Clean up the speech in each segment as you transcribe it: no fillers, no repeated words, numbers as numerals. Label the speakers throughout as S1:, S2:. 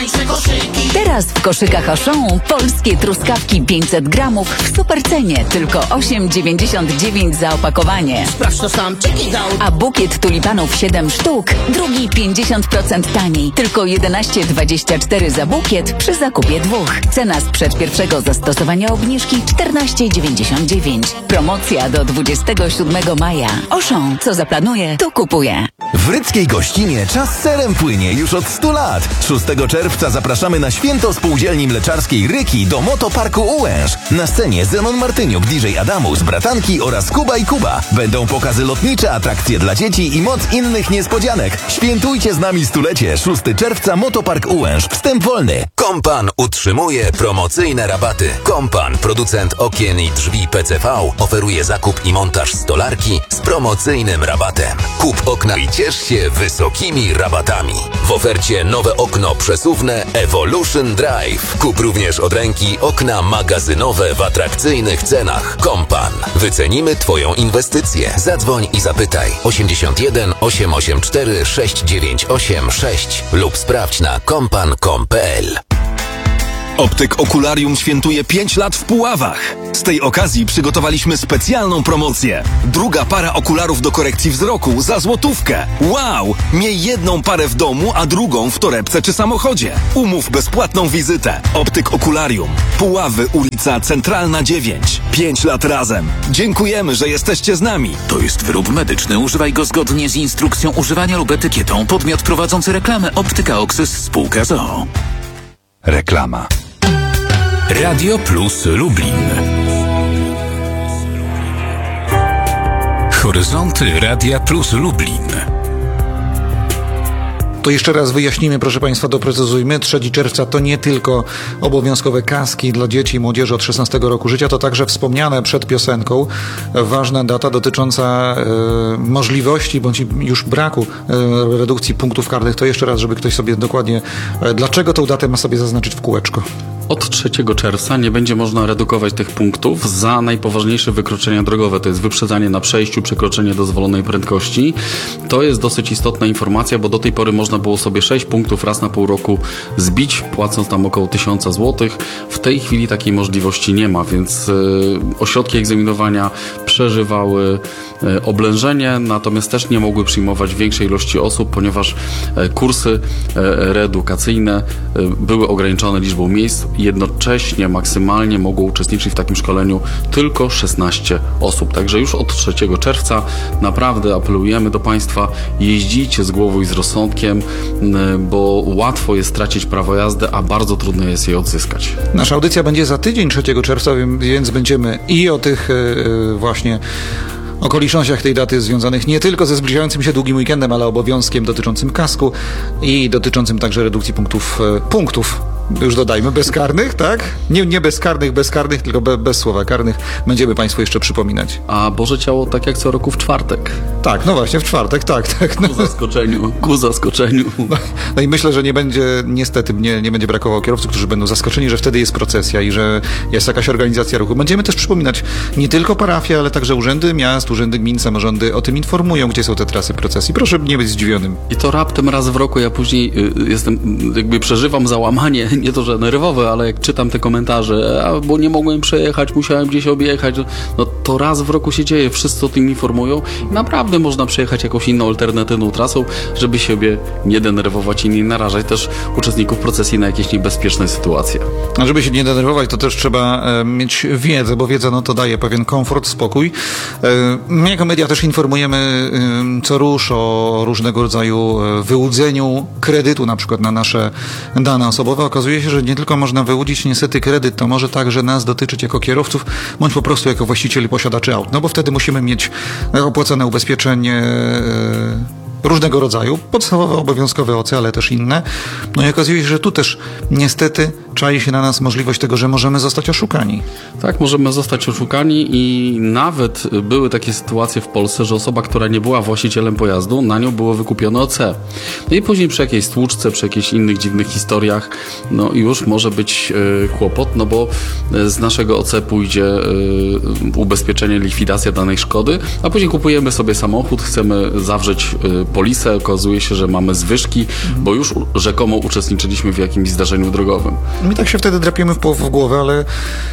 S1: Teraz w koszykach Auchan polskie truskawki 500 gramów w supercenie, tylko 8,99 za opakowanie.
S2: Sprawdź to sam, check it out.
S1: A bukiet tulipanów 7 sztuk, drugi 50% taniej, tylko 11,24 za bukiet przy zakupie 2. Cena sprzed pierwszego zastosowania obniżki 14,99. Promocja do 27 maja. Auchan, co zaplanuje, to kupuje.
S3: W Rydzkiej Gościnie czas serem płynie już od 100 lat. 6 czerwca zapraszamy na święto spółdzielni mleczarskiej Ryki do Motoparku Ułęż. Na scenie Zenon Martyniuk, DJ Adamus, Bratanki oraz Kuba i Kuba. Będą pokazy lotnicze, atrakcje dla dzieci i moc innych niespodzianek. Świętujcie z nami stulecie. 6 czerwca Motopark Ułęż. Wstęp wolny.
S4: Kompan utrzymuje promocyjne rabaty. Kompan, producent okien i drzwi PCV, oferuje zakup i montaż stolarki z promocyjnym rabatem. Kup okna i ciesz się wysokimi rabatami. W ofercie nowe okno przesuwne Evolution Drive. Kup również od ręki okna magazynowe w atrakcyjnych cenach. Kompan. Wycenimy Twoją inwestycję. Zadzwoń i zapytaj 81 884 6986 lub sprawdź na kompan.com.pl.
S5: Optyk Okularium świętuje 5 lat w Puławach. Z tej okazji przygotowaliśmy specjalną promocję. Druga para okularów do korekcji wzroku za złotówkę. Wow! Miej jedną parę w domu, a drugą w torebce czy samochodzie. Umów bezpłatną wizytę. Optyk Okularium. Puławy, ulica Centralna 9. 5 lat razem. Dziękujemy, że jesteście z nami.
S6: To jest wyrób medyczny. Używaj go zgodnie z instrukcją używania lub etykietą. Podmiot prowadzący reklamę Optyka Oxys Spółka z.o.o.
S7: Reklama.
S6: Radio Plus Lublin. Horyzonty Radia Plus Lublin.
S8: To jeszcze raz wyjaśnimy, proszę Państwa, doprecyzujmy. 3 czerwca to nie tylko obowiązkowe kaski dla dzieci i młodzieży od 16 roku życia, to także wspomniane przed piosenką ważna data dotycząca możliwości bądź już braku redukcji punktów karnych. To jeszcze raz, żeby ktoś sobie dokładnie, dlaczego tą datę ma sobie zaznaczyć w kółeczko.
S9: Od 3 czerwca nie będzie można redukować tych punktów za najpoważniejsze wykroczenia drogowe. To jest wyprzedzanie na przejściu, przekroczenie dozwolonej prędkości. To jest dosyć istotna informacja, bo do tej pory można było sobie 6 punktów raz na pół roku zbić, płacąc tam około 1000 zł. W tej chwili takiej możliwości nie ma, więc ośrodki egzaminowania przeżywały oblężenie, natomiast też nie mogły przyjmować większej ilości osób, ponieważ kursy reedukacyjne były ograniczone liczbą miejsc. Jednocześnie maksymalnie mogło uczestniczyć w takim szkoleniu tylko 16 osób. Także już od 3 czerwca naprawdę apelujemy do Państwa, jeździcie z głową i z rozsądkiem, bo łatwo jest stracić prawo jazdy, a bardzo trudno jest je odzyskać.
S8: Nasza audycja będzie za tydzień 3 czerwca, więc będziemy i o tych właśnie okolicznościach tej daty związanych nie tylko ze zbliżającym się długim weekendem, ale obowiązkiem dotyczącym kasku i dotyczącym także redukcji punktów. Już dodajmy, bezkarnych, tak? Nie bezkarnych, tylko bez słowa karnych. Będziemy Państwu jeszcze przypominać.
S9: A Boże Ciało tak jak co roku w czwartek.
S8: Tak, no właśnie, w czwartek, tak. No.
S9: Ku zaskoczeniu.
S8: No i myślę, że niestety nie będzie brakowało kierowców, którzy będą zaskoczeni, że wtedy jest procesja i że jest jakaś organizacja ruchu. Będziemy też przypominać nie tylko parafie, ale także urzędy miast, urzędy gmin, samorządy o tym informują, gdzie są te trasy procesji. Proszę nie być zdziwionym.
S9: I to raptem raz w roku, ja później przeżywam załamanie, nie to, że nerwowe, ale jak czytam te komentarze, bo nie mogłem przejechać, musiałem gdzieś objechać, no to raz w roku się dzieje, wszyscy o tym informują i naprawdę można przejechać jakąś inną, alternatywną trasą, żeby siebie nie denerwować i nie narażać też uczestników procesji na jakieś niebezpieczne sytuacje.
S8: A żeby się nie denerwować, to też trzeba mieć wiedzę, bo wiedza to daje pewien komfort, spokój. My jako media też informujemy co rusz o różnego rodzaju wyłudzeniu kredytu, na przykład na nasze dane osobowe. Okazuje się, że nie tylko można wyłudzić niestety kredyt, to może także nas dotyczyć jako kierowców, bądź po prostu jako właścicieli, posiadaczy aut. No bo wtedy musimy mieć opłacone ubezpieczenie różnego rodzaju, podstawowe, obowiązkowe OC, ale też inne. No i okazuje się, że tu też niestety czai się na nas możliwość tego, że możemy zostać oszukani.
S9: Tak, możemy zostać oszukani i nawet były takie sytuacje w Polsce, że osoba, która nie była właścicielem pojazdu, na nią było wykupione OC. No i później przy jakiejś stłuczce, przy jakichś innych dziwnych historiach, no już może być kłopot, no bo z naszego OC pójdzie ubezpieczenie, likwidacja danej szkody, a później kupujemy sobie samochód, chcemy zawrzeć polisę, okazuje się, że mamy zwyżki, bo już rzekomo uczestniczyliśmy w jakimś zdarzeniu drogowym.
S8: My tak się wtedy drapiemy w głowę, ale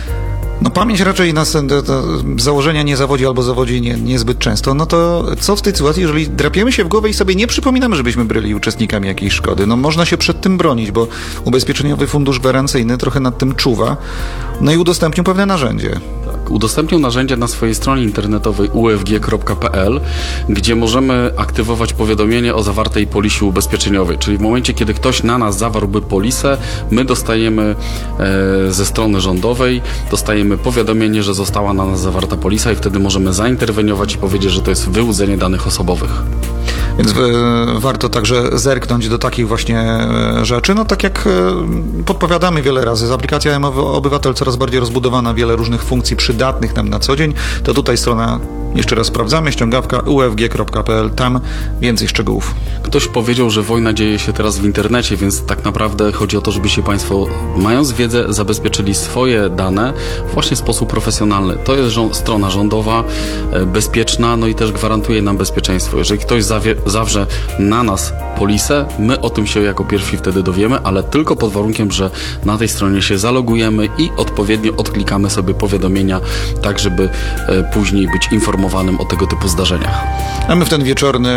S8: no pamięć raczej nas założenia nie zawodzi albo zawodzi niezbyt często. No to co w tej sytuacji, jeżeli drapiemy się w głowę i sobie nie przypominamy, żebyśmy byli uczestnikami jakiejś szkody? No można się przed tym bronić, bo Ubezpieczeniowy Fundusz Gwarancyjny trochę nad tym czuwa, no i udostępnił pewne narzędzie.
S9: Tak, udostępnił narzędzia na swojej stronie internetowej ufg.pl, gdzie możemy aktywować powiadomienie o zawartej polisie ubezpieczeniowej, czyli w momencie, kiedy ktoś na nas zawarłby polisę, my dostajemy ze strony rządowej, dostajemy powiadomienie, że została na nas zawarta polisa i wtedy możemy zainterweniować i powiedzieć, że to jest wyłudzenie danych osobowych.
S8: Więc warto także zerknąć do takich właśnie rzeczy. No tak jak podpowiadamy wiele razy, aplikacja mObywatel coraz bardziej rozbudowana, wiele różnych funkcji przydatnych nam na co dzień, to tutaj strona, jeszcze raz sprawdzamy, ściągawka ufg.pl, tam więcej szczegółów.
S9: Ktoś powiedział, że wojna dzieje się teraz w internecie, więc tak naprawdę chodzi o to, żebyście Państwo, mając wiedzę, zabezpieczyli swoje dane właśnie w sposób profesjonalny. To jest strona rządowa, bezpieczna, no i też gwarantuje nam bezpieczeństwo. Jeżeli ktoś zawrze na nas polisę, my o tym się jako pierwsi wtedy dowiemy, ale tylko pod warunkiem, że na tej stronie się zalogujemy i odpowiednio odklikamy sobie powiadomienia, tak żeby później być informowanym o tego typu zdarzeniach.
S8: A my w ten wieczorny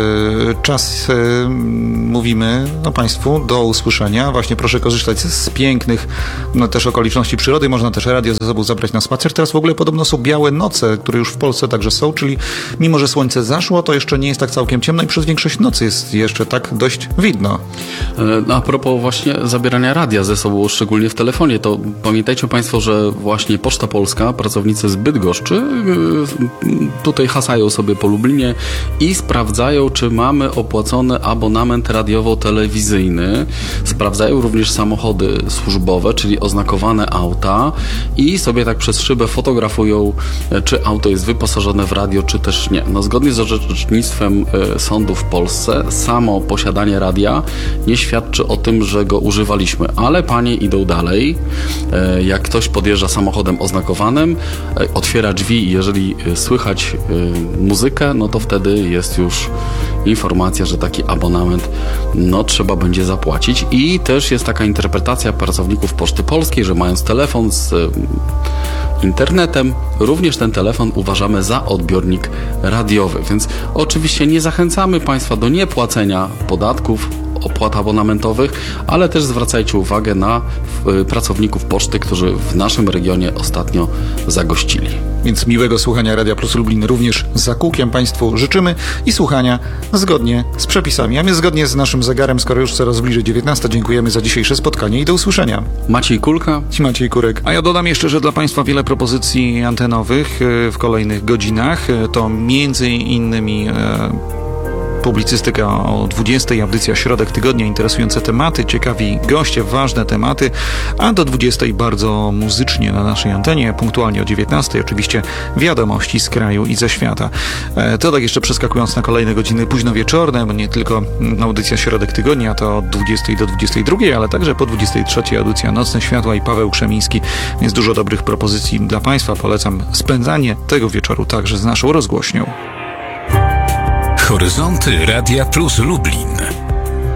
S8: czas mówimy Państwu do usłyszenia. Właśnie proszę korzystać z pięknych też okoliczności przyrody. Można też radio ze sobą zabrać na spacer. Teraz w ogóle podobno są białe noce, które już w Polsce także są, czyli mimo, że słońce zaszło, to jeszcze nie jest tak całkiem ciemno i przez większość nocy jest jeszcze tak dość widno.
S9: A propos właśnie zabierania radia ze sobą, szczególnie w telefonie, to pamiętajcie Państwo, że właśnie Poczta Polska, pracownicy z Bydgoszczy tutaj hasają sobie po Lublinie i sprawdzają, czy mamy opłacony abonament radiowo-telewizyjny. Sprawdzają również samochody służbowe, czyli oznakowane auta i sobie tak przez szybę fotografują, czy auto jest wyposażone w radio, czy też nie. No, zgodnie z orzecznictwem sądu w Polsce, samo posiadanie radia nie świadczy o tym, że go używaliśmy, ale panie idą dalej. Jak ktoś podjeżdża samochodem oznakowanym, otwiera drzwi i jeżeli słychać muzykę, no to wtedy jest już informacja, że taki abonament trzeba będzie zapłacić. I też jest taka interpretacja pracowników Poczty Polskiej, że mając telefon z internetem, również ten telefon uważamy za odbiornik radiowy. Więc oczywiście nie zachęcamy Państwa do niepłacenia podatków, opłat abonamentowych, ale też zwracajcie uwagę na pracowników poczty, którzy w naszym regionie ostatnio zagościli.
S8: Więc miłego słuchania Radia Plus Lublin również za kółkiem Państwu życzymy i słuchania zgodnie z przepisami. A my zgodnie z naszym zegarem, skoro już coraz bliżej 19, dziękujemy za dzisiejsze spotkanie i do usłyszenia.
S9: Maciej Kulka.
S8: Maciej Kurek. A ja dodam jeszcze, że dla Państwa wiele propozycji antenowych w kolejnych godzinach. To między innymi publicystyka o 20, audycja Środek Tygodnia, interesujące tematy, ciekawi goście, ważne tematy, a do 20 bardzo muzycznie na naszej antenie, punktualnie o 19 oczywiście wiadomości z kraju i ze świata. To tak jeszcze przeskakując na kolejne godziny późno wieczorne, bo nie tylko audycja Środek Tygodnia, to od 20 do 22, ale także po 23 audycja Nocne Światła i Paweł Krzemiński, więc dużo dobrych propozycji dla Państwa. Polecam spędzanie tego wieczoru także z naszą rozgłośnią.
S2: Horyzonty Radia Plus Lublin.